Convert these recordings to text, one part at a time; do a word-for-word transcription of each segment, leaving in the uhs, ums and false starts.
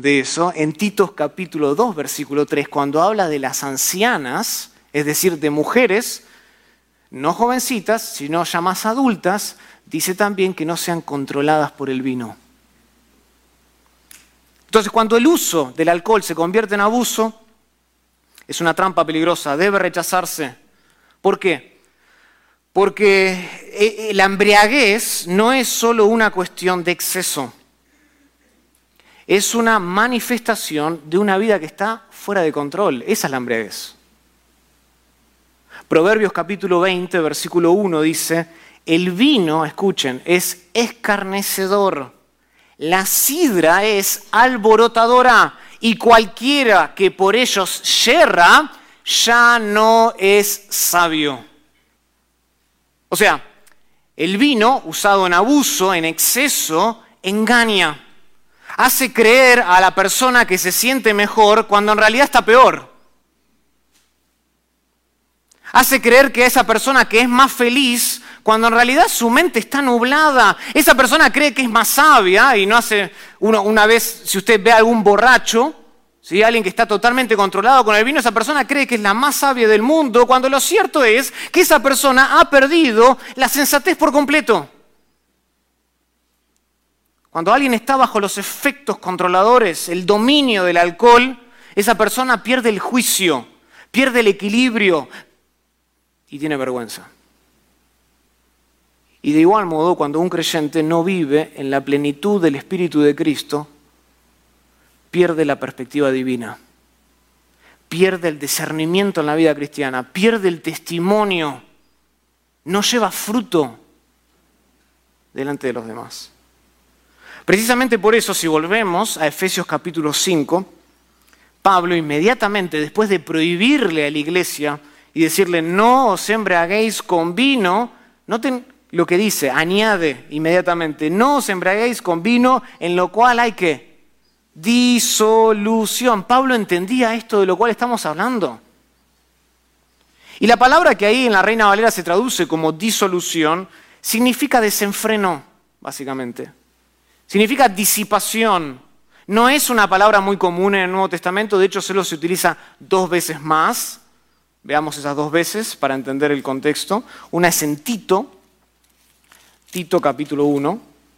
de eso en Tito capítulo dos, versículo tres, cuando habla de las ancianas, es decir, de mujeres, no jovencitas, sino ya más adultas, dice también que no sean controladas por el vino. Entonces, cuando el uso del alcohol se convierte en abuso, es una trampa peligrosa, debe rechazarse. ¿Por qué? Porque la embriaguez no es solo una cuestión de exceso, es una manifestación de una vida que está fuera de control. Esa es la embriaguez. Proverbios capítulo veinte, versículo uno dice, el vino, escuchen, es escarnecedor, la sidra es alborotadora y cualquiera que por ellos yerra ya no es sabio. O sea, el vino usado en abuso, en exceso, engaña. Hace creer a la persona que se siente mejor cuando en realidad está peor. Hace creer que a esa persona que es más feliz cuando en realidad su mente está nublada. Esa persona cree que es más sabia y no hace... Uno, una vez, si usted ve a algún borracho, ¿sí? Alguien que está totalmente controlado con el vino, esa persona cree que es la más sabia del mundo, cuando lo cierto es que esa persona ha perdido la sensatez por completo. Cuando alguien está bajo los efectos controladores, el dominio del alcohol, esa persona pierde el juicio, pierde el equilibrio y tiene vergüenza. Y de igual modo, cuando un creyente no vive en la plenitud del Espíritu de Cristo, pierde la perspectiva divina, pierde el discernimiento en la vida cristiana, pierde el testimonio, no lleva fruto delante de los demás. Precisamente por eso, si volvemos a Efesios capítulo cinco, Pablo inmediatamente, después de prohibirle a la iglesia y decirle no os embriaguéis con vino, noten lo que dice, añade inmediatamente, no os embriaguéis con vino en lo cual hay que disolución. Pablo entendía esto de lo cual estamos hablando. Y la palabra que ahí en la Reina Valera se traduce como disolución significa desenfreno, básicamente. Significa disipación. No es una palabra muy común en el Nuevo Testamento, de hecho solo se utiliza dos veces más. Veamos esas dos veces para entender el contexto. Una es en Tito, Tito capítulo uno.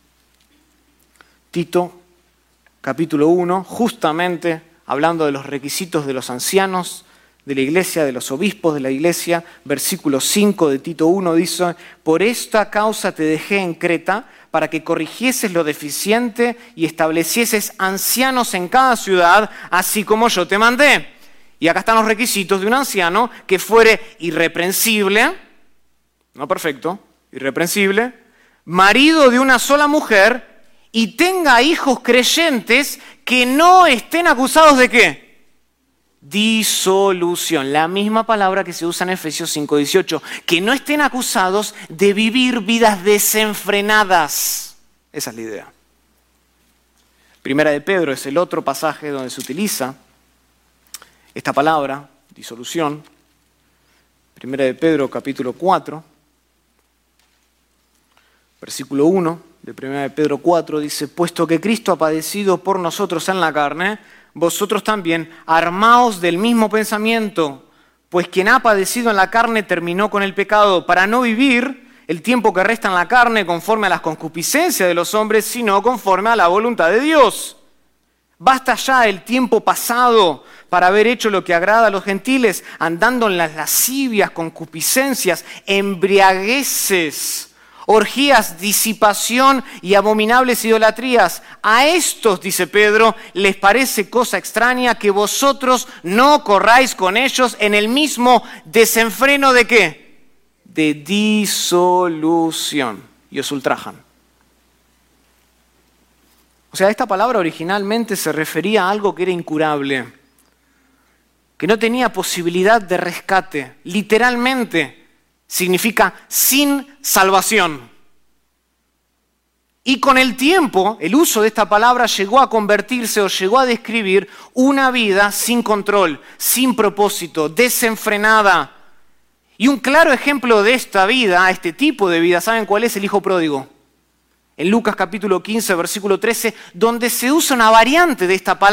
Tito capítulo uno, justamente hablando de los requisitos de los ancianos de la iglesia, de los obispos de la iglesia, versículo cinco de Tito uno dice, por esta causa te dejé en Creta, para que corrigieses lo deficiente y establecieses ancianos en cada ciudad, así como yo te mandé. Y acá están los requisitos de un anciano que fuere irreprensible, no perfecto, irreprensible, marido de una sola mujer y tenga hijos creyentes que no estén acusados de ¿qué? Disolución, la misma palabra que se usa en Efesios cinco dieciocho, que no estén acusados de vivir vidas desenfrenadas. Esa es la idea. Primera de Pedro es el otro pasaje donde se utiliza esta palabra, disolución. Primera de Pedro, capítulo cuatro, versículo uno de Primera de Pedro cuatro, dice, puesto que Cristo ha padecido por nosotros en la carne, vosotros también armaos del mismo pensamiento, pues quien ha padecido en la carne terminó con el pecado, para no vivir el tiempo que resta en la carne conforme a las concupiscencias de los hombres, sino conforme a la voluntad de Dios. Basta ya el tiempo pasado para haber hecho lo que agrada a los gentiles, andando en las lascivias, concupiscencias, embriagueces, orgías, disipación y abominables idolatrías. A estos, dice Pedro, les parece cosa extraña que vosotros no corráis con ellos en el mismo desenfreno de ¿qué? De disolución. Y os ultrajan. O sea, esta palabra originalmente se refería a algo que era incurable, que no tenía posibilidad de rescate. Literalmente significa sin salvación. Y con el tiempo, el uso de esta palabra llegó a convertirse o llegó a describir una vida sin control, sin propósito, desenfrenada. Y un claro ejemplo de esta vida, este tipo de vida, ¿saben cuál es? El hijo pródigo. En Lucas capítulo quince, versículo trece, donde se usa una variante de esta palabra.